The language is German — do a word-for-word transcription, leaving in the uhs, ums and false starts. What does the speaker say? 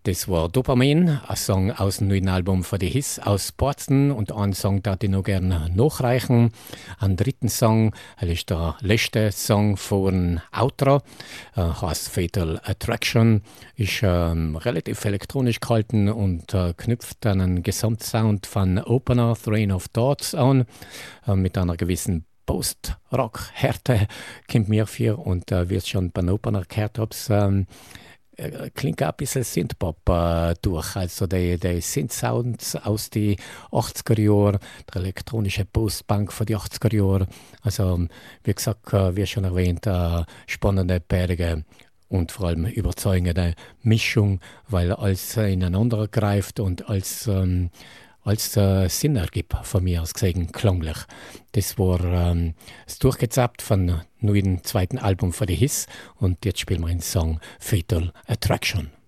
Das war Dopamin, ein Song aus dem neuen Album von The Hiss aus Bozen. Und einen Song darf ich noch gerne nachreichen. Einen dritten Song, das ist der letzte Song von Outro, äh, heißt Fatal Attraction. Ist ähm, relativ elektronisch gehalten und äh, knüpft an einen Gesamtsound von Opener, Train of Thoughts an, äh, mit einer gewissen Post-Rock-Härte kommt mir vor. Und äh, wie es schon beim Opener gehört habe, ähm, äh, klingt auch ein bisschen Synthpop äh, durch. Also die, die Synth-Sounds aus den achtziger Jahren, der elektronische Post-Punk von den achtziger Jahren. Also wie gesagt, äh, wie schon erwähnt, äh, spannende, bärige und vor allem überzeugende Mischung, weil alles ineinander greift und als ähm, als äh, Sinn ergibt, von mir aus gesehen, klanglich. Das war ähm, das durchgezappt von neuen zweiten Album von The Hiss und jetzt spielen wir den Song Fatal Attraction.